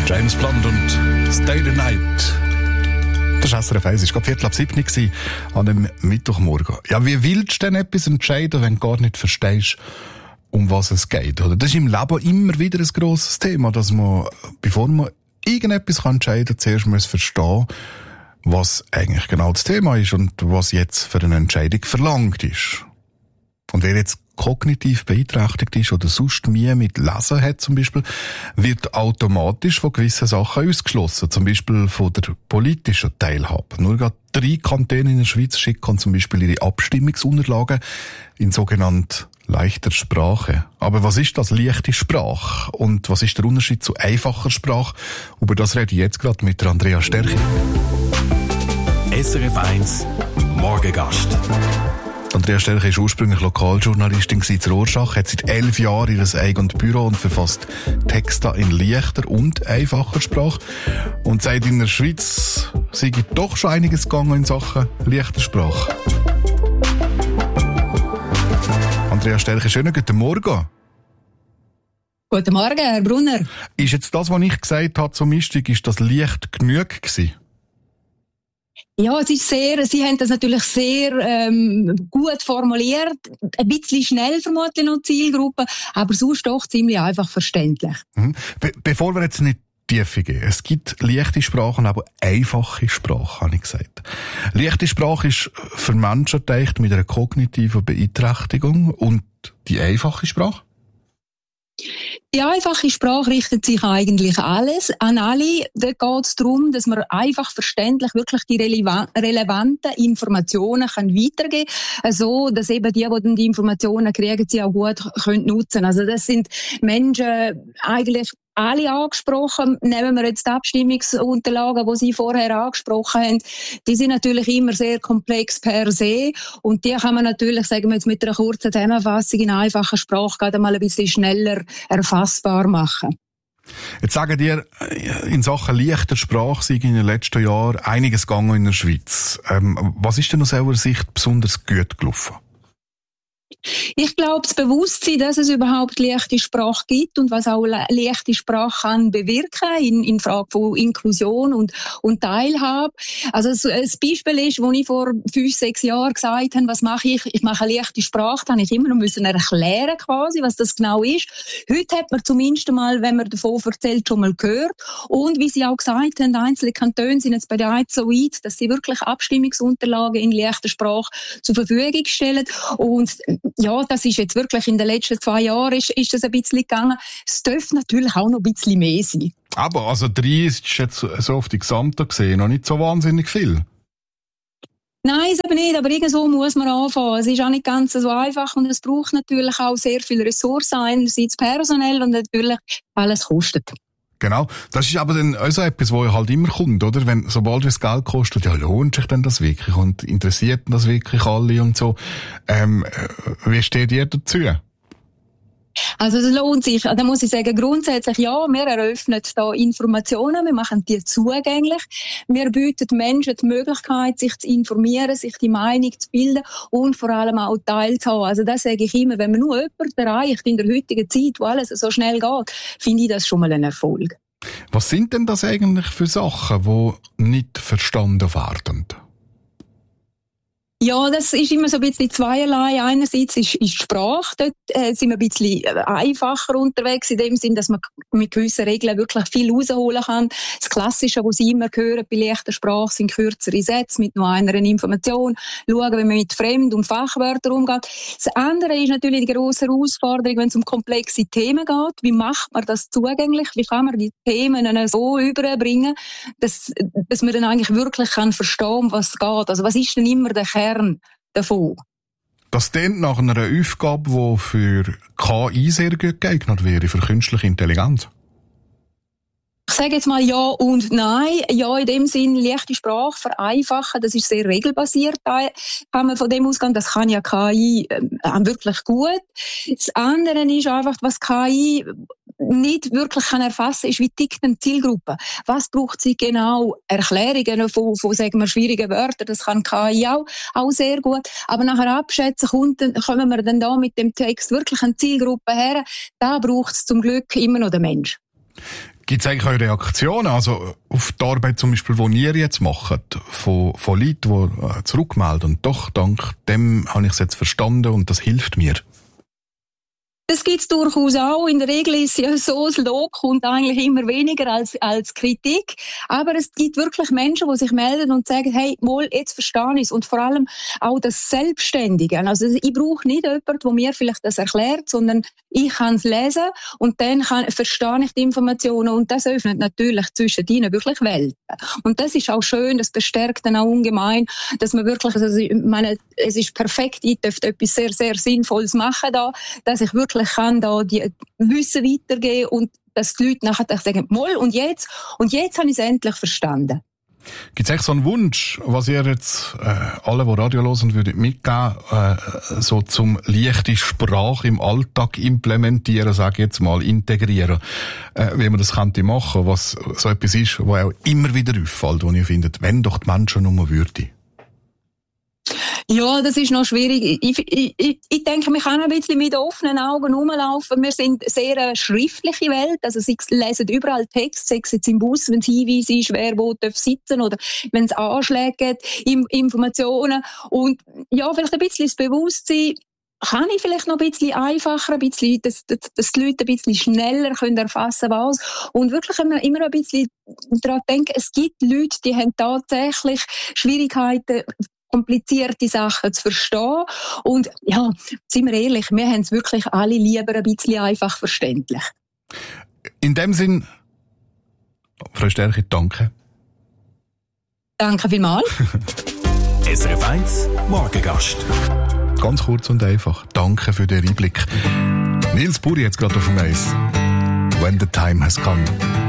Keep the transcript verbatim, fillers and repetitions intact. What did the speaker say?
James Blunt und Stay the Night. Das war S R F eins, es war gerade Viertel ab sieben Uhr an einem Mittwochmorgen. Ja, wie willst du denn etwas entscheiden, wenn du gar nicht verstehst, um was es geht? Oder? Das ist im Leben immer wieder ein grosses Thema, dass man, bevor man irgendetwas entscheiden kann, zuerst muss verstehen, was eigentlich genau das Thema ist und was jetzt für eine Entscheidung verlangt ist. Und wer jetzt kognitiv beeinträchtigt ist oder sonst Mühe mit Lesen hat zum Beispiel, wird automatisch von gewissen Sachen ausgeschlossen, zum Beispiel von der politischen Teilhabe. Nur gerade drei Kantone in der Schweiz schicken zum Beispiel ihre Abstimmungsunterlagen in sogenannte leichter Sprache. Aber was ist das leichte Sprache? Und was ist der Unterschied zu einfacher Sprache? Über das rede ich jetzt gerade mit Andrea Sterchi. S R F eins Morgengast. Andrea Sterchi ist ursprünglich Lokaljournalistin in Rorschach, hat seit elf Jahren ihr eigenes Büro und verfasst Texte in leichter und einfacher Sprache. Und seit in der Schweiz sei doch schon einiges gegangen in Sachen leichter Sprache. Andrea Sterchi, schönen guten Morgen. Guten Morgen, Herr Brunner. Ist jetzt das, was ich gesagt habe zum Einstieg, ist das leicht genug gewesen? Ja, es ist sehr, Sie haben das natürlich sehr ähm, gut formuliert, ein bisschen schnell vermutlich noch Zielgruppe, aber sonst doch ziemlich einfach verständlich. Mhm. Be- bevor wir jetzt nicht tiefer gehen, es gibt leichte Sprachen, aber einfache Sprache, habe ich gesagt. Leichte Sprache ist für Menschen gedacht mit einer kognitiven Beeinträchtigung und die einfache Sprache? Die einfache Sprache richtet sich eigentlich alles an alle. Da geht es darum, dass man einfach verständlich wirklich die releva- relevanten Informationen kann weitergeben kann, so dass eben die, die die Informationen kriegen, sie auch gut können nutzen. Also das sind Menschen eigentlich alle angesprochen. Nehmen wir jetzt die Abstimmungsunterlagen, die Sie vorher angesprochen haben. Die sind natürlich immer sehr komplex per se. Und die kann man natürlich, sagen wir jetzt mit einer kurzen Zusammenfassung in einfacher Sprache, gerade mal ein bisschen schneller erfassbar machen. Jetzt sagen dir, in Sachen leichter Sprache sei in den letzten Jahren einiges gegangen in der Schweiz. Ähm, was ist denn aus eurer Sicht besonders gut gelaufen? Ich glaube, das Bewusstsein, dass es überhaupt leichte Sprache gibt und was auch leichte Sprache kann bewirken in, in Frage von Inklusion und, und Teilhabe. Also ein Beispiel ist, wo ich vor fünf, sechs Jahren gesagt habe, was mache ich? Ich mache eine leichte Sprache, dann habe ich immer noch müssen erklären quasi, was das genau ist. Heute hat man zumindest mal, wenn man davon erzählt, schon mal gehört. Und wie Sie auch gesagt haben, einzelne Kantone sind jetzt bei der Eins so weit, dass sie wirklich Abstimmungsunterlagen in leichter Sprache zur Verfügung stellen. Und ja, das ist jetzt wirklich in den letzten zwei Jahren ist, ist das ein bisschen gegangen. Es dürfte natürlich auch noch ein bisschen mehr sein. Aber also drei ist jetzt so auf die Gesamte gesehen noch nicht so wahnsinnig viel. Nein, ist aber nicht, aber irgendwo muss man anfangen. Es ist auch nicht ganz so einfach und es braucht natürlich auch sehr viel Ressourcen, einerseits personell und natürlich alles kostet. Genau, das ist aber dann auch so etwas, wo halt immer kommt, oder? Wenn, sobald es Geld kostet, ja, lohnt sich denn das wirklich? Und interessiert das wirklich alle und so? Ähm, wie steht ihr dazu? Also es lohnt sich, da muss ich sagen, grundsätzlich ja, wir eröffnen da Informationen, wir machen die zugänglich, wir bieten Menschen die Möglichkeit, sich zu informieren, sich die Meinung zu bilden und vor allem auch teilzuhaben. Also das sage ich immer, wenn man nur jemanden erreicht in der heutigen Zeit, wo alles so schnell geht, finde ich das schon mal ein Erfolg. Was sind denn das eigentlich für Sachen, die nicht verstanden werden? Ja, das ist immer so ein bisschen zweierlei. Einerseits ist, ist die Sprache, dort äh, sind wir ein bisschen einfacher unterwegs, in dem Sinn, dass man mit gewissen Regeln wirklich viel rausholen kann. Das Klassische, was Sie immer hören bei leichter Sprache, sind kürzere Sätze mit nur einer Information. Schauen, wie man mit Fremd- und Fachwörtern umgeht. Das andere ist natürlich die grosse Herausforderung, wenn es um komplexe Themen geht. Wie macht man das zugänglich? Wie kann man die Themen so überbringen, dass, dass man dann eigentlich wirklich kann verstehen, um was es geht? Also was ist denn immer der Kern davon? Das klingt nach einer Aufgabe, die für K I sehr gut geeignet wäre, für künstliche Intelligenz. Ich sage jetzt mal ja und nein. Ja, in dem Sinn, leichte Sprache vereinfachen, das ist sehr regelbasiert. Da kann man von dem ausgehen, das kann ja K I äh, wirklich gut. Das andere ist einfach, was K I nicht wirklich kann erfassen, ist, wie tickt eine Zielgruppe. Was braucht sie genau? Erklärungen von, von sagen wir, schwierigen Wörtern, das kann K I auch, auch sehr gut. Aber nachher abschätzen, kommt, kommen wir dann da mit dem Text wirklich eine Zielgruppe her. Da braucht es zum Glück immer noch den Mensch. Gibt es eigentlich auch Reaktionen, also auf die Arbeit zum Beispiel, die ihr jetzt macht, von, von Leuten, die zurückmelden und doch, dank dem habe ich es jetzt verstanden und das hilft mir? Das gibt es durchaus auch. In der Regel ist es ja so, das Lob kommt eigentlich immer weniger als, als Kritik. Aber es gibt wirklich Menschen, die sich melden und sagen, hey, mal, jetzt verstehe ich es. Und vor allem auch das Selbstständige. Also ich brauche nicht jemanden, der mir vielleicht das erklärt, sondern ich kann es lesen und dann kann, verstehe ich die Informationen. Und das öffnet natürlich zwischen ihnen wirklich Welten. Und das ist auch schön, das bestärkt dann auch ungemein, dass man wirklich, also ich meine, es ist perfekt, ich dürfte etwas sehr, sehr Sinnvolles machen da, dass ich wirklich kann da die Wissen weitergeben und dass die Leute nachher sagen, moll, und jetzt, und jetzt habe ich es endlich verstanden. Gibt es echt so einen Wunsch, was ihr jetzt äh, alle, die Radio hören, würdet mitgeben, äh, so zum leichte Sprache im Alltag implementieren, sage ich jetzt mal, integrieren, äh, wie man das könnte machen, was so etwas ist, was auch immer wieder auffällt, wo ihr findet, wenn doch die Menschen nur würden? Ja, das ist noch schwierig. Ich, ich, ich, ich denke, wir können ein bisschen mit offenen Augen rumlaufen. Wir sind eine sehr schriftliche Welt. Also sie lesen überall Text, sei es jetzt im Bus, wenn es Hinweise ist, wer wo darf sitzen oder wenn es Anschläge gibt, Informationen. Und ja, vielleicht ein bisschen das Bewusstsein, kann ich vielleicht noch ein bisschen einfacher, ein bisschen, dass, dass, dass die Leute ein bisschen schneller können erfassen was. Und wirklich immer, immer ein bisschen daran denken, es gibt Leute, die haben tatsächlich Schwierigkeiten, komplizierte Sachen zu verstehen. Und ja, sind wir ehrlich, wir haben es wirklich alle lieber ein bisschen einfach verständlich. In dem Sinn, Frau Stärke, danke. Danke vielmals. S R F eins Morgengast. Ganz kurz und einfach. Danke für den Einblick. Nils Buri jetzt gerade auf dem Eis. When the time has come.